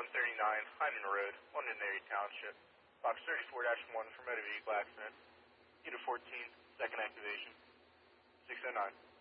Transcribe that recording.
139 Hyman Road, Londonderry Township. Box 34-1 for motor vehicle accident. Unit 14, second activation. 609.